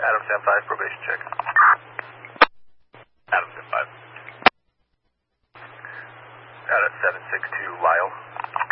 Adam 10-5, probation check. Adam 10-5. Out at 762 Lyle.